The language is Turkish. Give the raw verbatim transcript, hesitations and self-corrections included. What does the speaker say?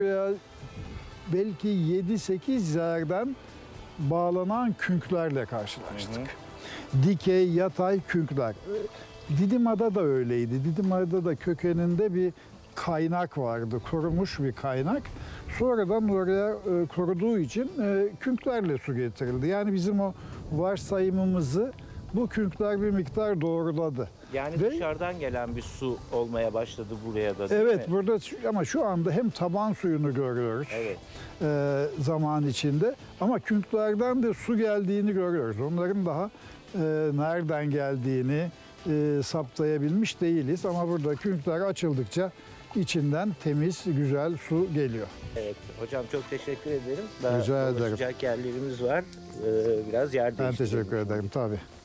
Buraya belki yedi sekiz yerden bağlanan künklerle karşılaştık. Hı hı. Dikey, yatay künkler. Didimada da öyleydi. Didimada da kökeninde bir kaynak vardı, korumuş bir kaynak. Sonradan oraya e, koruduğu için e, künklerle su getirildi. Yani bizim o varsayımımızı bu künkler bir miktar doğruladı. Yani Ve, dışarıdan gelen bir su olmaya başladı buraya da, değil evet, mi? burada ama şu anda hem taban suyunu görüyoruz, evet. e, zaman içinde, ama künklerden de su geldiğini görüyoruz. Onların daha e, nereden geldiğini e, saptayabilmiş değiliz, ama burada künkler açıldıkça içinden temiz, güzel su geliyor. Evet hocam, çok teşekkür ederim. Daha Rica ederim. dolaşacak yerlerimiz var. Ee, biraz yer Ben değiştirelim. teşekkür ederim tabii.